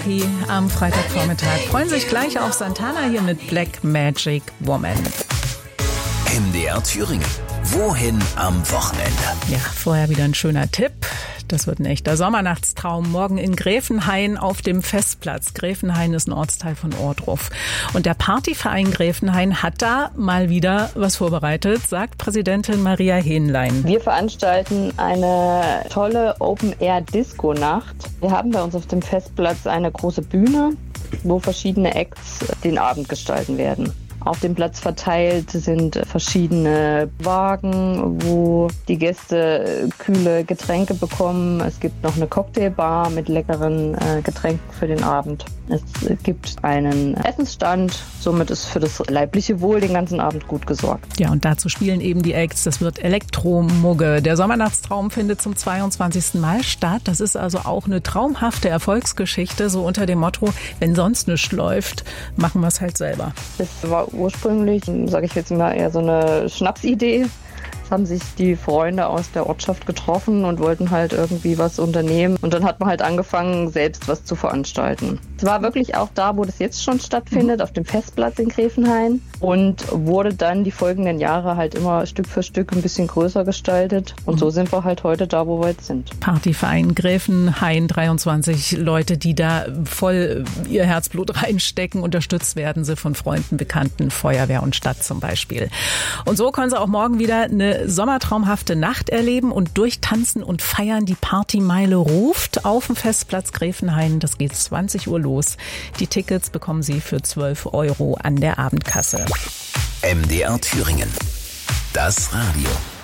Party am Freitagvormittag. Freuen sich gleich auf Santana hier mit Black Magic Woman. MDR Thüringen. Wohin am Wochenende? Ja, vorher wieder ein schöner Tipp. Das wird ein echter Sommernachtstraum. Morgen in Gräfenhain auf dem Festplatz. Gräfenhain ist ein Ortsteil von Ohrdruf. Und der Partyverein Gräfenhain hat da mal wieder was vorbereitet, sagt Präsidentin Maria Hähnlein. Wir veranstalten eine tolle Open-Air-Disco-Nacht. Wir haben bei uns auf dem Festplatz eine große Bühne, wo verschiedene Acts den Abend gestalten werden. Auf dem Platz verteilt sind verschiedene Wagen, wo die Gäste kühle Getränke bekommen. Es gibt noch eine Cocktailbar mit leckeren Getränken für den Abend. Es gibt einen Essensstand. Somit ist für das leibliche Wohl den ganzen Abend gut gesorgt. Ja, und dazu spielen eben die Acts. Das wird Elektromugge. Der Sommernachtstraum findet zum 22. Mal statt. Das ist also auch eine traumhafte Erfolgsgeschichte, so unter dem Motto, wenn sonst nichts läuft, machen wir es halt selber. Das war ursprünglich, sage ich jetzt mal, eher so eine Schnapsidee. Es haben sich die Freunde aus der Ortschaft getroffen und wollten halt irgendwie was unternehmen. Und dann hat man halt angefangen, selbst was zu veranstalten. Es war wirklich auch da, wo das jetzt schon stattfindet, auf dem Festplatz in Gräfenhain. Und wurde dann die folgenden Jahre halt immer Stück für Stück ein bisschen größer gestaltet. Und so sind wir halt heute da, wo wir jetzt sind. Partyverein Gräfenhain, 23 Leute, die da voll ihr Herzblut reinstecken. Unterstützt werden sie von Freunden, Bekannten, Feuerwehr und Stadt zum Beispiel. Und so können sie auch morgen wieder eine sommertraumhafte Nacht erleben und durchtanzen und feiern. Die Partymeile ruft auf dem Festplatz Gräfenhain. Das geht 20 Uhr los. Die Tickets bekommen Sie für 12 € an der Abendkasse. MDR Thüringen. Das Radio.